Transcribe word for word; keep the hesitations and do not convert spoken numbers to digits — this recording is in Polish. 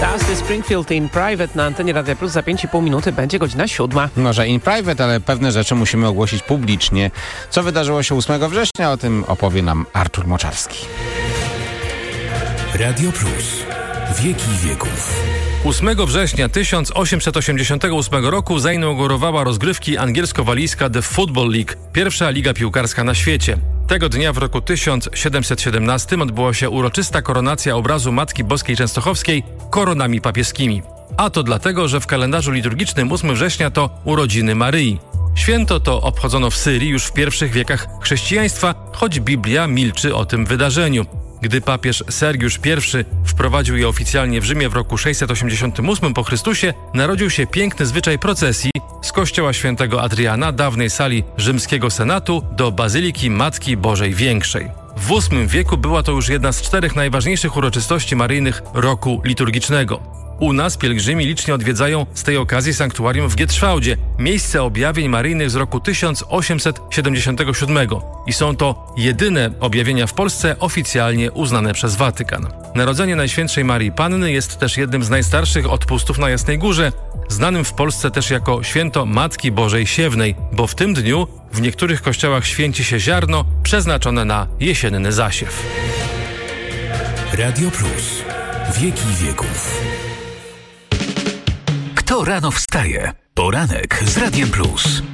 Dusty Springfield in Private na antenie Radia Plus. Za pięć i pół minuty będzie godzina siódma. Może in private, ale pewne rzeczy musimy ogłosić publicznie. Co wydarzyło się ósmego września? O tym opowie nam Artur Moczarski. Radio Plus. Wieki wieków. ósmego września tysiąc osiemset osiemdziesiątego ósmego roku zainaugurowała rozgrywki angielsko-walijska The Football League, pierwsza liga piłkarska na świecie. Tego dnia w roku tysiąc siedemset siedemnastym odbyła się uroczysta koronacja obrazu Matki Boskiej Częstochowskiej koronami papieskimi. A to dlatego, że w kalendarzu liturgicznym ósmego września to urodziny Maryi. Święto to obchodzono w Syrii już w pierwszych wiekach chrześcijaństwa, choć Biblia milczy o tym wydarzeniu. Gdy papież Sergiusz I wprowadził je oficjalnie w Rzymie w roku sześćset osiemdziesiątym ósmym po Chrystusie, narodził się piękny zwyczaj procesji z kościoła świętego Adriana, dawnej sali rzymskiego senatu, do Bazyliki Matki Bożej Większej. W ósmym wieku była to już jedna z czterech najważniejszych uroczystości maryjnych roku liturgicznego. U nas pielgrzymi licznie odwiedzają z tej okazji sanktuarium w Gietrzwałdzie, miejsce objawień maryjnych z roku tysiąc osiemset siedemdziesiątego siódmego. I są to jedyne objawienia w Polsce oficjalnie uznane przez Watykan. Narodzenie Najświętszej Maryi Panny jest też jednym z najstarszych odpustów na Jasnej Górze, znanym w Polsce też jako święto Matki Bożej Siewnej, bo w tym dniu w niektórych kościołach święci się ziarno przeznaczone na jesienny zasiew. Radio Plus. Wieki wieków. Kto rano wstaje? Poranek z Radiem Plus.